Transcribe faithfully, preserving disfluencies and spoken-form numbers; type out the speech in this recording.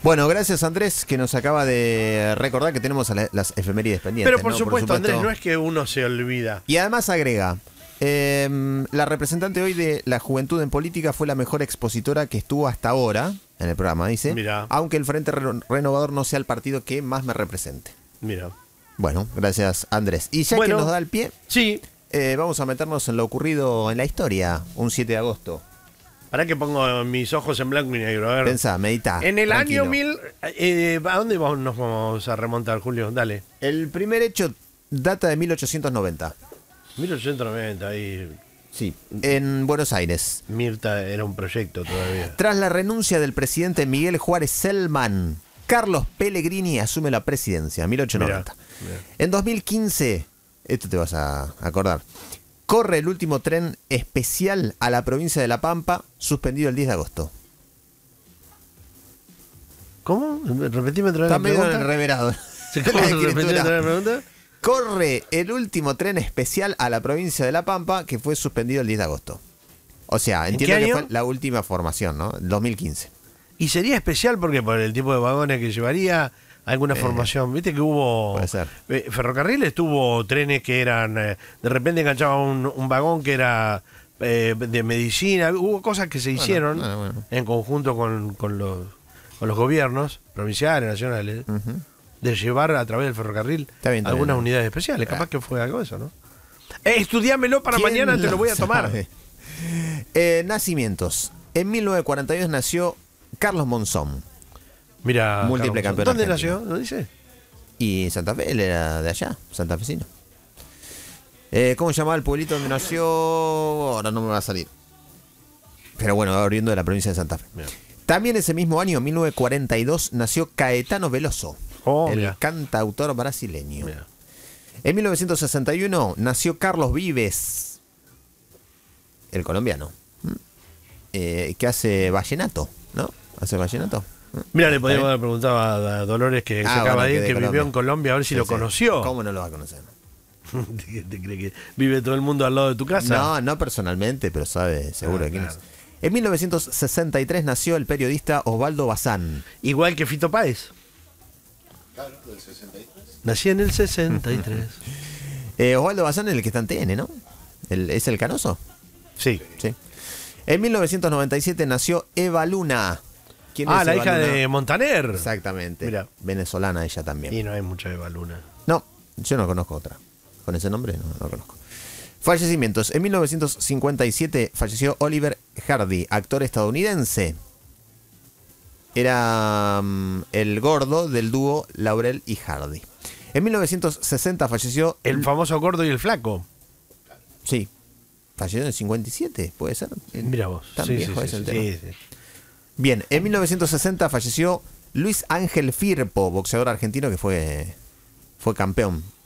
Bueno, gracias Andrés, que nos acaba de recordar que tenemos a la- las efemérides pendientes. Pero por, ¿no? supuesto, Andrés, no es que uno se olvida. Y además agrega, eh, la representante hoy de la juventud en política fue la mejor expositora que estuvo hasta ahora en el programa, dice. Mirá. Aunque el Frente Re- Renovador no sea el partido que más me represente. Mira. Bueno, gracias Andrés. Y ya Bueno. que nos da el pie, Sí. eh, vamos a meternos en lo ocurrido en la historia, un siete de agosto. Para que pongo mis ojos en blanco y negro. A ver. Pensá, meditá. En el tranquilo. año mil... Eh, ¿A dónde vamos- nos vamos a remontar, Julio? Dale. El primer hecho data de mil ochocientos noventa. mil ochocientos noventa, ahí Sí, en Buenos Aires. Mirta era un proyecto todavía. Tras la renuncia del presidente Miguel Juárez Selman, Carlos Pellegrini asume la presidencia, mil ochocientos noventa. Mirá, mirá. En dos mil quince, esto te vas a acordar, corre el último tren especial a la provincia de La Pampa, suspendido el diez de agosto. ¿Cómo? Repetime otra vez Está la medio pregunta. enreverado. ¿Cómo? La ¿Repetime escritura. otra vez la pregunta? Corre el último tren especial a la provincia de La Pampa, que fue suspendido el diez de agosto. O sea, ¿En entiendo qué que año? fue la última formación, ¿no? dos mil quince. Y sería especial porque por el tipo de vagones que llevaría, alguna formación. Viste que hubo. puede ser. eh, ferrocarriles tuvo trenes que eran. eh, de repente enganchaba un, un vagón que era eh, de medicina. Hubo cosas que se hicieron bueno, bueno. en conjunto con, con los, con los gobiernos provinciales, nacionales, Ujú. de llevar a través del ferrocarril Está bien, está algunas bien. unidades especiales. Capaz Ah. que fue algo de eso, ¿no? Eh, estudiámelo para ¿Quién mañana, te lo voy a tomar. sabe? Eh, nacimientos. En mil novecientos cuarenta y dos nació Carlos Monzón. Mira, Múltiple Carlos, campeón ¿dónde argentino. nació? ¿Lo dice? Y Santa Fe, él era de allá, santafesino. Eh, ¿Cómo se llamaba el pueblito donde nació? Ahora no me va a salir. Pero bueno, oriundo de la provincia de Santa Fe. Bien. También ese mismo año, mil novecientos cuarenta y dos, nació Caetano Veloso, Oh, el mira. cantautor brasileño. Mira. En mil novecientos sesenta y uno nació Carlos Vives, el colombiano, ¿m? Eh, que hace vallenato, ¿no? ¿Hace vallenato? Mira, le podríamos ¿Está haber preguntado a a Dolores que Ah, se acaba bueno, de que ir, de que Colombia. vivió en Colombia, a ver si Sí, lo sí. conoció. ¿Cómo no lo va a conocer? ¿Te, te cree que vive todo el mundo al lado de tu casa? No, no personalmente, pero sabe seguro Ah, de quién claro. es. En mil novecientos sesenta y tres nació el periodista Osvaldo Bazán. Igual que Fito Páez. Claro, del sesenta y tres. Nací en el sesenta y tres. Eh, Osvaldo Bazán es el que está en T N, ¿no? El- ¿Es el canoso? Sí. Sí. En mil novecientos noventa y siete nació Eva Luna. ¿Quién Ah, es la Eva hija Luna? de Montaner. Exactamente. Mira. Venezolana ella también. Y no hay mucha Eva Luna. No, yo no conozco otra. Con ese nombre no, no conozco. Fallecimientos. En mil novecientos cincuenta y siete falleció Oliver Hardy, actor estadounidense. Era mm, el gordo del dúo Laurel y Hardy. En mil novecientos sesenta falleció... El famoso gordo y el flaco. Sí. Falleció en el cincuenta y siete, ¿puede ser? Mira vos. Tan Sí, viejo sí, es sí, el sí, tema. sí. Bien, en mil novecientos sesenta falleció Luis Ángel Firpo, boxeador argentino que fue, fue campeón